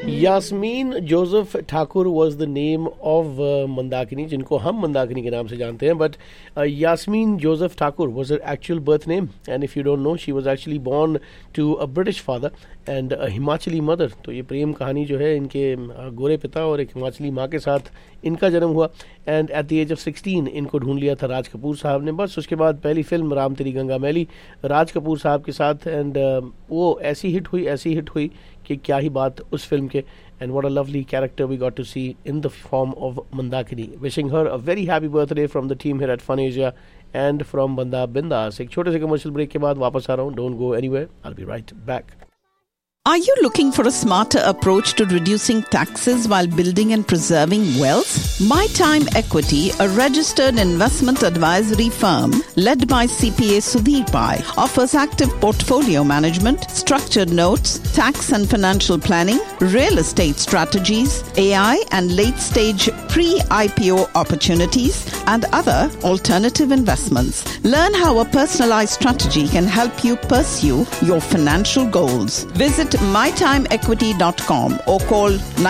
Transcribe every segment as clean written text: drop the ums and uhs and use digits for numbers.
Yasmin Joseph Thakur was the name of Mandakini, जिनको हम मंदाकिनी के नाम से जानते हैं, but Yasmin Joseph Thakur was her actual birth name, and if you don't know, she was actually born to a British father and a Himachali mother. तो ये प्रेम कहानी जो है इनके गोरे पिता और एक हिमाचली माँ के साथ इनका जन्म हुआ, and at the age of 16 इनको ढूंढ लिया था राज कपूर साहब ने. बस उसके बाद पहली फिल्म राम तेरी गंगा मैली राज कपूर साहब के साथ, एंड वो ऐसी हिट हुई कि क्या ही बात उस फिल्म के. And what a lovely character we got to see in the form of Mandakini. Wishing her a very happy birthday from the team here at Fun Asia and from Banda Bindas. एक छोटे से commercial break के बाद वापस आ रहा हूँ. Don't go anywhere. I'll be right back. Are you looking for a smarter approach to reducing taxes while building and preserving wealth? My Time Equity, a registered investment advisory firm led by CPA Sudhir Pai, offers active portfolio management, structured notes, tax and financial planning, real estate strategies, AI and late-stage pre-IPO opportunities, and other alternative investments. Learn how a personalized strategy can help you pursue your financial goals. Visit mytimeequity.com or call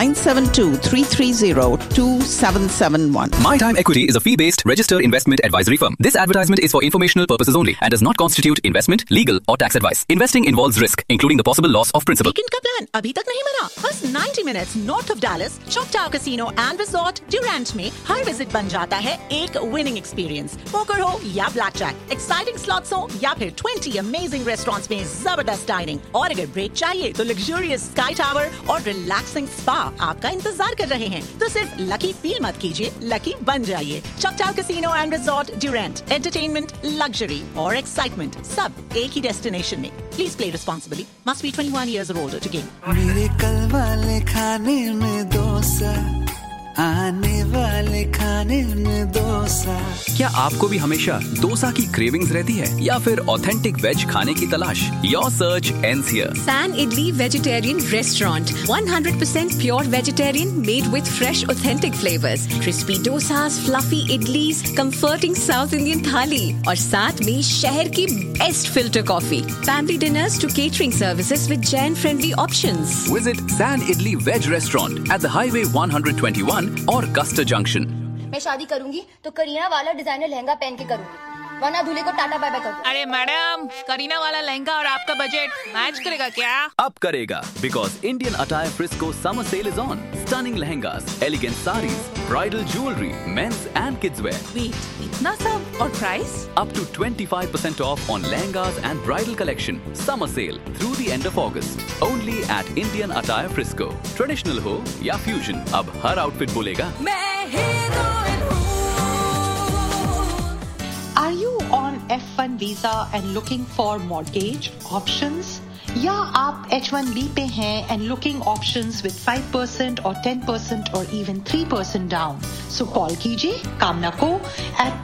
972-330-2771. My Time Equity is a fee-based registered investment advisory firm. This advertisement is for informational purposes only and does not constitute investment, legal or tax advice. Investing involves risk, including the possible loss of principal. Weekend का plan अभी तक नहीं बना? बस 90 minutes north of Dallas चॉकटाउ casino and resort Durand में हर visit बन जाता है एक विनिंग एक्सपीरियंस. पोकर हो या ब्लैक जैक, एक्साइटिंग स्लॉट्स हो या फिर 20 अमेजिंग रेस्टोरेंट्स में जबरदस्त डाइनिंग, और अगर ब्रेक चाहिए तो लग्जूरियस स्काई टावर और रिलैक्सिंग स्पा आपका इंतजार कर रहे हैं. तो सिर्फ लकी फील मत कीजिए, लकी बन जाइए. चॉकटाउ casino and resort Durand, entertainment, luxury और एक्साइटमेंट सब एक ही डेस्टिनेशन में. Please play responsibly. Must be 21 years or older to game. मेरे कल वाले खाने में डोसा, आने वाले खाने में डोसा. क्या आपको भी हमेशा डोसा की क्रेविंग्स रहती है या फिर ऑथेंटिक वेज खाने की तलाश? Your search ends here. San Idli Vegetarian Restaurant, 100% pure vegetarian, made with fresh, authentic flavors. Crispy dosas, fluffy idlis, comforting South Indian thali, और साथ में शहर की best filter coffee. Family dinners to catering services with Jain-friendly options. Visit San Idli Veg Restaurant at the Highway 121 और Custer Junction. मैं शादी करूंगी तो करीना वाला डिजाइनर लहंगा पहन के करूंगी, वरना दूल्हे को टाटा बाय बाय कर दो. अरे मैडम, करीना वाला लहंगा और आपका बजट मैच करेगा क्या? अब करेगा, because Indian Attire Frisco summer sale is on. Stunning lehengas, elegant sarees, bridal jewelry, men's and kids wear. Wait, इतना सब और price? Up to 25% off on lehengas and bridal collection. Summer sale through the end of August. Only at Indian Attire Frisco. Traditional हो या fusion, अब हर outfit बोलेगा मैं heroine हूँ. Are you on F1 visa and looking for mortgage options? या आप H1B पे हैं and looking options with 5% or 10% or even 3% down? So call कीजिए कामना को at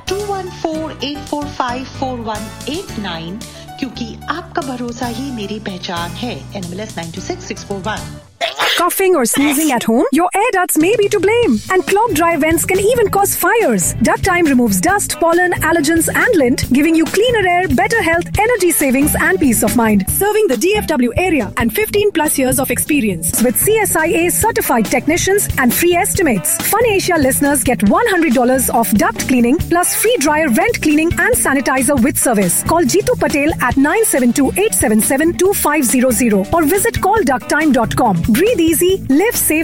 214-845-4189, क्योंकि आपका भरोसा ही मेरी पहचान है. NMLS 926641. Coughing or sneezing at home? Your air ducts may be to blame, and clogged dry vents can even cause fires. Duct Time removes dust, pollen, allergens and lint, giving you cleaner air, better health, energy savings and peace of mind. Serving the DFW area and 15 plus years of experience with CSIA certified technicians and free estimates. Fun Asia listeners get $100 off duct cleaning plus free dryer vent cleaning and sanitizer with service. Call Jeetu Patel at 972-877-2500 or visit callducttime.com. Breathe easy, live safe